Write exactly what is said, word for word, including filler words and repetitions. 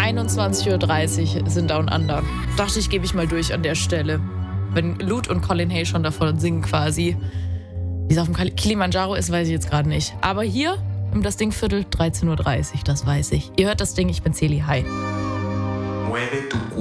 einundzwanzig Uhr dreißig sind Down Under. Dachte ich, gebe ich mal durch an der Stelle. Wenn Lute und Colin Hay schon davon singen quasi. Wie es auf dem Kilimanjaro ist, weiß ich jetzt gerade nicht. Aber hier im Das Ding-Viertel dreizehn Uhr dreißig, das weiß ich. Ihr hört das Ding, ich bin Celi. Hi.